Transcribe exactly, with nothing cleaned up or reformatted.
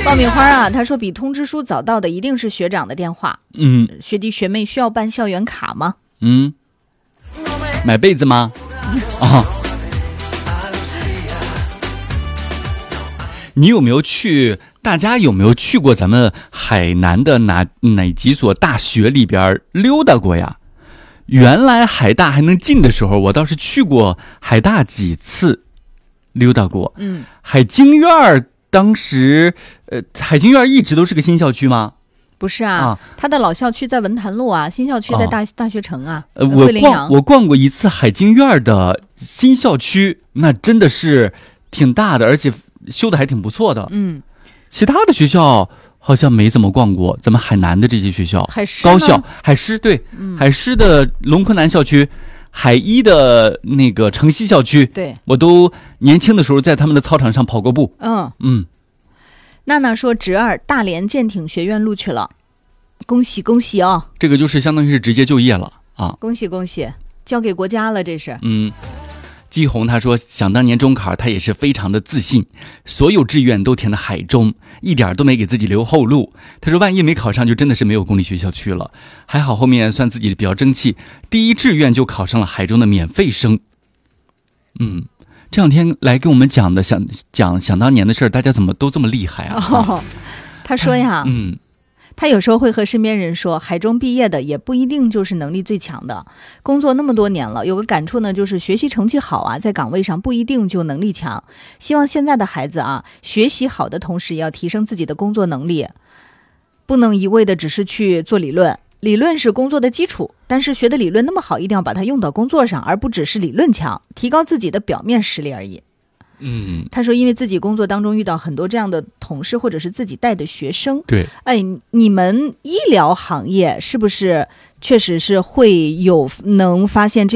爆米花啊，他说比通知书早到的一定是学长的电话。 嗯， 学弟学妹需要办校园卡吗？ 嗯，买被子吗？啊，你有没有去？大家有没有去过咱们海南的哪哪几所大学里边溜达过呀？原来海大还能进的时候，我倒是去过海大几次，溜达过。 嗯， 海经院当时，呃，海经院一直都是个新校区吗？ 不是啊， 啊他的老校区在文坛路啊，新校区在大、 哦、 大学城啊。 呃，我桂林洋逛我逛过一次海经院的新校区，那真的是挺大的，而且修的还挺不错的。 嗯， 其他的学校好像没怎么逛过，咱们海南的这些学校， 海师高校，海师对， 嗯、 海师的龙昆南校区，海一的那个城西校区， 对， 我都年轻的时候在他们的操场上跑过步。 嗯嗯。 娜娜说侄儿大连舰艇学院录取了，恭喜恭喜哦！ 这个就是相当于是直接就业了啊！ 恭喜恭喜，交给国家了，这是。 嗯，季红他说，想当年中考他也是非常的自信，所有志愿都填的海中，一点都没给自己留后路。他说万一没考上，就真的是没有公立学校去了。还好后面算自己比较争气，第一志愿就考上了海中的免费生。嗯。这两天来给我们讲的想讲想当年的事儿，大家怎么都这么厉害啊？ 哦、他说呀， 嗯， 他有时候会和身边人说，海中毕业的也不一定就是能力最强的。工作那么多年了，有个感触呢，就是学习成绩好啊，在岗位上不一定就能力强。希望现在的孩子啊，学习好的同时也要提升自己的工作能力，不能一味的只是去做理论。理论是工作的基础，但是学的理论那么好，一定要把它用到工作上，而不只是理论强，提高自己的表面实力而已。 嗯， 他说因为自己工作当中遇到很多这样的同事，或者是自己带的学生。 对， 哎，你们医疗行业是不是确实是会有能发现这样